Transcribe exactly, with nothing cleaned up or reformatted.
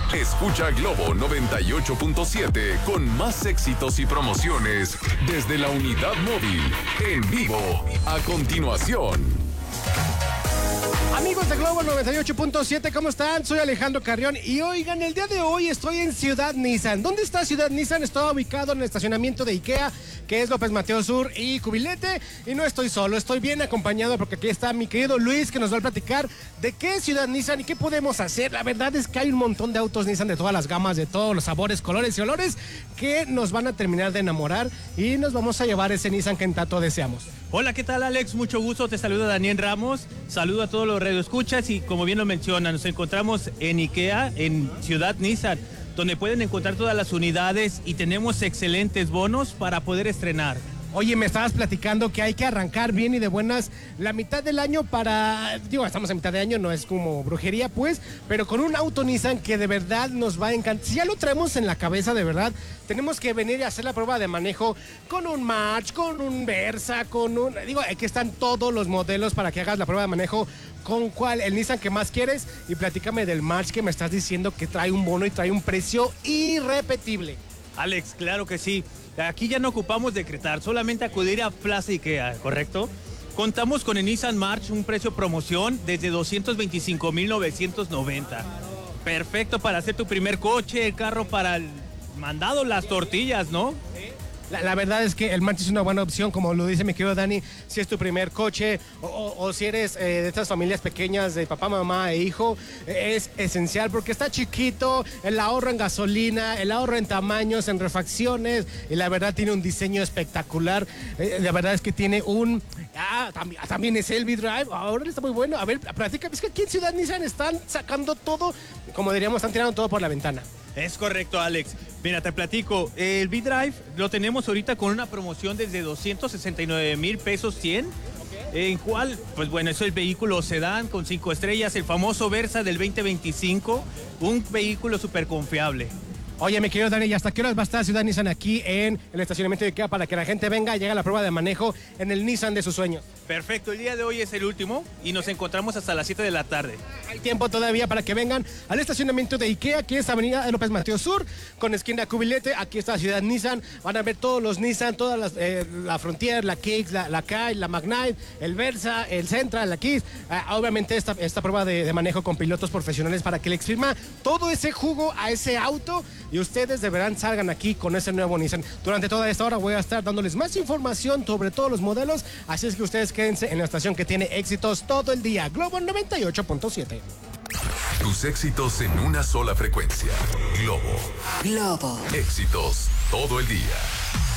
Escucha Globo noventa y ocho punto siete con más éxitos y promociones desde la unidad móvil, en vivo, a continuación. Amigos de Globo noventa y ocho punto siete, ¿cómo están? Soy Alejandro Carrión y oigan, el día de hoy estoy en Ciudad Nissan. ¿Dónde está Ciudad Nissan? Estoy ubicado en el estacionamiento de IKEA, que es López Mateos Sur y Cubilete, y no estoy solo, estoy bien acompañado porque aquí está mi querido Luis, que nos va a platicar de qué es Ciudad Nissan y qué podemos hacer. La verdad es que hay un montón de autos Nissan de todas las gamas, de todos los sabores, colores y olores que nos van a terminar de enamorar y nos vamos a llevar ese Nissan que en tanto deseamos. Hola, ¿qué tal, Alex? Mucho gusto, te saluda Daniel Ramos, saludo a todos los radioescuchas y como bien lo menciona, nos encontramos en IKEA, en Ciudad Nissan, donde pueden encontrar todas las unidades y tenemos excelentes bonos para poder estrenar. Oye, me estabas platicando que hay que arrancar bien y de buenas la mitad del año para... Digo, estamos a mitad de año, no es como brujería, pues, pero con un auto Nissan que de verdad nos va a encantar. Si ya lo traemos en la cabeza, de verdad, tenemos que venir a hacer la prueba de manejo con un March, con un Versa, con un... Digo, aquí están todos los modelos para que hagas la prueba de manejo con cuál, el Nissan que más quieres. Y platícame del March que me estás diciendo que trae un bono y trae un precio irrepetible. Alex, claro que sí. Aquí ya no ocupamos decretar, solamente acudir a Plaza IKEA, ¿correcto? Contamos con el Nissan March, un precio promoción desde doscientos veinticinco mil novecientos noventa. Perfecto para hacer tu primer coche, el carro para el mandado, las tortillas, ¿no? La, la verdad es que el March es una buena opción, como lo dice mi querido Dani, si es tu primer coche o, o, o si eres eh, de estas familias pequeñas de papá, mamá e hijo, eh, es esencial porque está chiquito, el ahorro en gasolina, el ahorro en tamaños, en refacciones, y la verdad tiene un diseño espectacular. Eh, la verdad es que tiene un... Ah, también, también es el V-Drive, ahora está muy bueno. A ver, platícame, es que aquí en Ciudad Nissan están sacando todo, como diríamos, están tirando todo por la ventana. Es correcto, Alex. Mira, te platico. El V-Drive lo tenemos ahorita con una promoción desde doscientos sesenta y nueve mil pesos cien. Okay. En cual, pues bueno, es el vehículo sedán con cinco estrellas, el famoso Versa del veinte veinticinco, un vehículo súper confiable. Oye, mi querido Dani, ¿y hasta qué horas va a estar Ciudad Nissan aquí en el estacionamiento de IKEA para que la gente venga y haga la prueba de manejo en el Nissan de sus sueños? Perfecto, el día de hoy es el último y nos encontramos hasta las siete de la tarde. Hay tiempo todavía para que vengan al estacionamiento de IKEA, que es Avenida López Mateos Sur, con esquina Cubilete. Aquí está Ciudad Nissan, van a ver todos los Nissan, todas las, eh, la Frontier, la Kicks, la, la Kai, la Magnite, el Versa, el Sentra, la Kicks. Eh, obviamente esta, esta prueba de, de manejo con pilotos profesionales para que le exprima todo ese jugo a ese auto y ustedes de verdad salgan aquí con ese nuevo Nissan. Durante toda esta hora voy a estar dándoles más información sobre todos los modelos, así es que ustedes quédense en la estación que tiene éxitos todo el día, Globo noventa y ocho punto siete. Tus éxitos en una sola frecuencia. Globo. Globo. Éxitos todo el día.